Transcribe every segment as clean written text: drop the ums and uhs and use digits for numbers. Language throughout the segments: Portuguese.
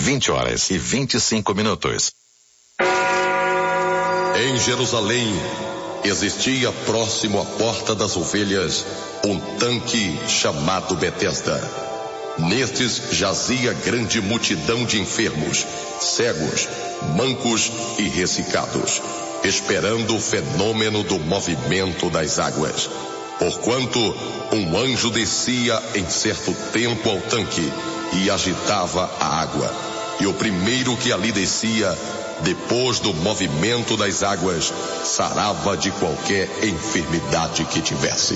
20h25. Em Jerusalém, existia próximo à Porta das Ovelhas um tanque chamado Betesda. Nestes jazia grande multidão de enfermos, cegos, mancos e ressecados, esperando o fenômeno do movimento das águas. Porquanto um anjo descia em certo tempo ao tanque e agitava a água. E o primeiro que ali descia, depois do movimento das águas, sarava de qualquer enfermidade que tivesse.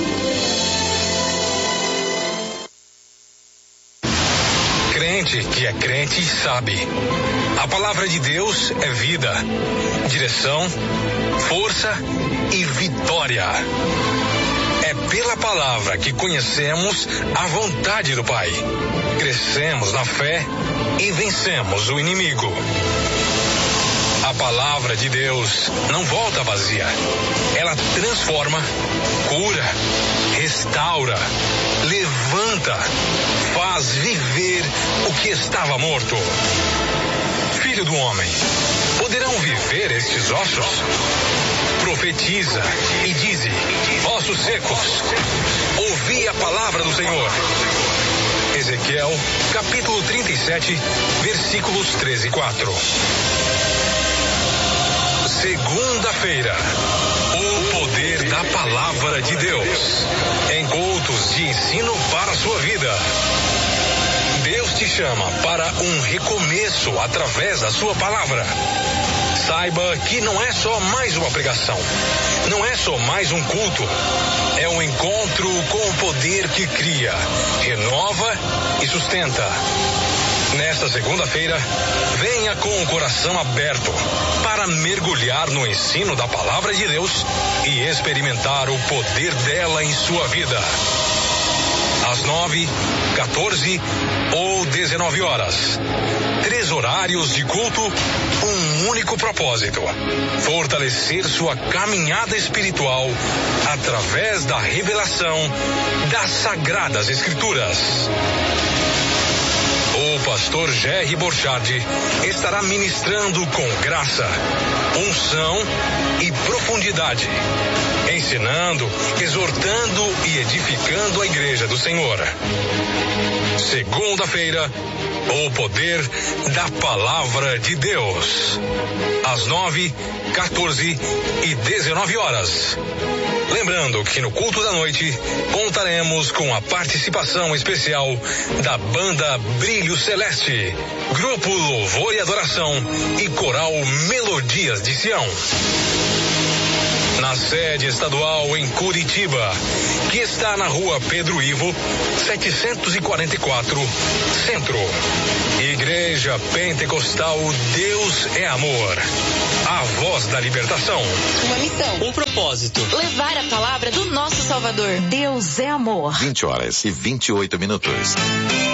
Crente que é crente sabe. A palavra de Deus é vida, direção, força e vitória. É pela palavra que conhecemos a vontade do Pai. Crescemos na fé e vencemos o inimigo. A palavra de Deus não volta vazia. Ela transforma, cura, restaura, levanta, faz viver o que estava morto. Filho do homem, poderão viver estes ossos? Profetiza e dize: ossos secos, ouvi a palavra do Senhor. Ezequiel, capítulo 37, versículos 13 e 4. Segunda-feira, o poder da palavra de Deus, em cultos de ensino para a sua vida. Deus te chama para um recomeço através da sua palavra. Saiba que não é só mais uma pregação, não é só mais um culto, é um encontro com o poder que cria, renova e sustenta. Nesta segunda-feira, venha com o coração aberto para mergulhar no ensino da palavra de Deus e experimentar o poder dela em sua vida. Às 9, 14 ou 19 horas. 3 horários de culto, um único propósito: fortalecer sua caminhada espiritual através da revelação das Sagradas Escrituras. O pastor Jerry Borchardt estará ministrando com graça, unção e profundidade, ensinando, exortando e edificando a igreja do Senhor. Segunda-feira, o poder da palavra de Deus. Às 9, 14 e 19 horas. Lembrando que no culto da noite contaremos com a participação especial da banda Brilho Celeste, Grupo Louvor e Adoração e Coral Melodias de Sião. Na sede estadual em Curitiba, que está na rua Pedro Ivo, 744, Centro. Igreja Pentecostal Deus é Amor. A voz da libertação. Uma missão. Um propósito. Levar a palavra do nosso Salvador. Deus é amor. 20h28.